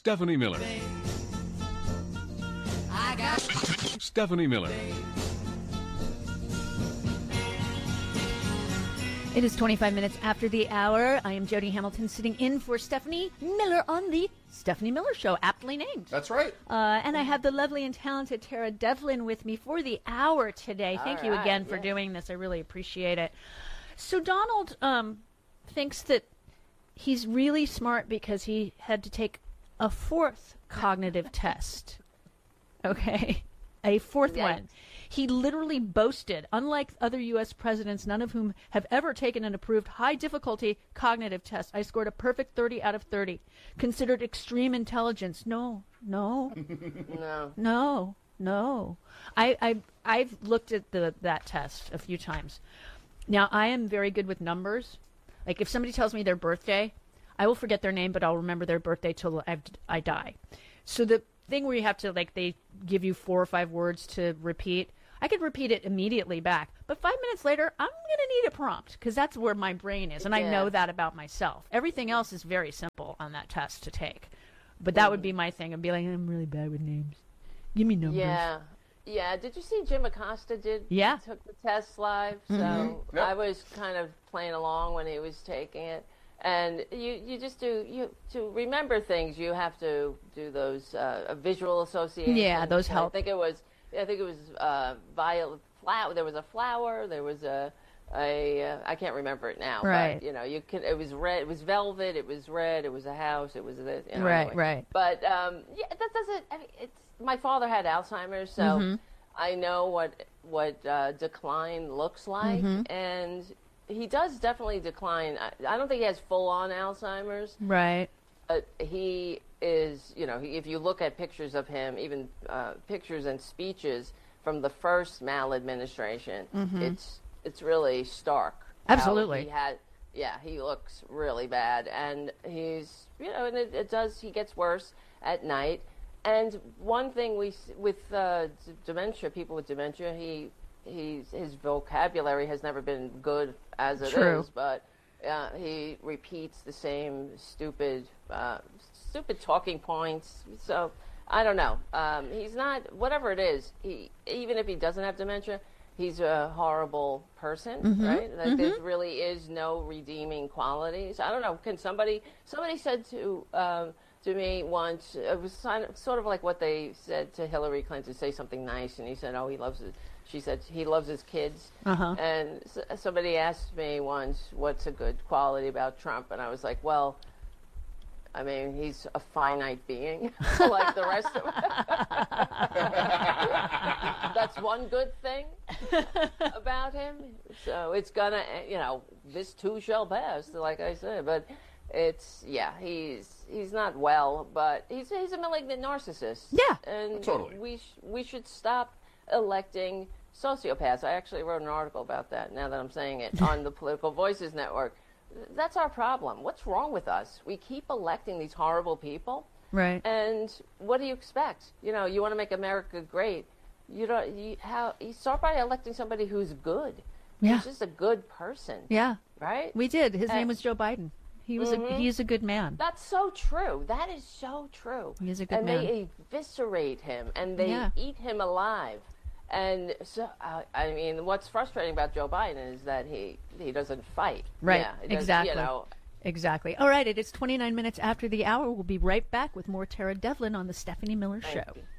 Stephanie Miller. Stephanie Miller. It is 25 minutes after the hour. I am Jody Hamilton sitting in for Stephanie Miller on the Stephanie Miller Show, aptly named. That's right. And I have the lovely and talented Tara Devlin with me for the hour today. Thank you again for doing this. I really appreciate it. So Donald thinks that he's really smart because he had to take a fourth cognitive test. Okay? A fourth one. He literally boasted, unlike other U.S. presidents, none of whom have ever taken an approved high-difficulty cognitive test. I scored a perfect 30 out of 30. Considered extreme intelligence. No. I've looked at that test a few times. Now, I am very good with numbers. Like, if somebody tells me their birthday, I will forget their name, but I'll remember their birthday till I die. So the thing where you have to, like, they give you 4 or 5 words to repeat, I could repeat it immediately back. But 5 minutes later, I'm going to need a prompt because that's where my brain is. And I know that about myself. Everything else is very simple on that test to take. But that would be my thing. I'd be like, I'm really bad with names. Give me numbers. Yeah. Did you see Jim Acosta did? Yeah. He took the test live. So I was kind of playing along when he was taking it. And you just to remember things, you have to do those visual associations. Yeah, those help. I think it was violet flower. There was a flower. There was a I can't remember it now. Right. But it was red. It was velvet. It was red. It was a house. It was this. Right. But that doesn't. I mean, my father had Alzheimer's, so I know what decline looks like, and he does definitely decline. I don't think he has full-on Alzheimer's. Right. He is, if you look at pictures of him, even pictures and speeches from the first maladministration, it's really stark. Absolutely. He looks really bad, and he's, and he gets worse at night. And one thing with dementia, people with dementia, his vocabulary has never been good as it is, but he repeats the same stupid talking points. So I don't know. He's not, whatever it is. Even if he doesn't have dementia, he's a horrible person, right? Like there really is no redeeming qualities. I don't know. Can somebody said to me once, it was sort of like what they said to Hillary Clinton, say something nice, and he said, she said he loves his kids. And somebody asked me once, what's a good quality about Trump? And I was like, well, I mean, he's a finite being, like the rest of us. That's one good thing about him. So it's gonna, this too shall pass, like I said. But he's not well, but he's a malignant narcissist. Yeah, and totally. We should stop electing sociopaths. I actually wrote an article about that, now that I'm saying it, on the Political Voices Network. That's our problem. What's wrong with us? We keep electing these horrible people. Right. And what do you expect? You want to make America great. You start by electing somebody who's good. Yeah. Who's just a good person. Yeah. Right? We did. His name was Joe Biden. He's a good man. That's so true. That is so true. He is a good man. And they eviscerate him, and they eat him alive. And so, I mean, what's frustrating about Joe Biden is that he doesn't fight. Right. Yeah, exactly. Exactly. All right. It is 29 minutes after the hour. We'll be right back with more Tara Devlin on the Stephanie Miller Show. Thank you.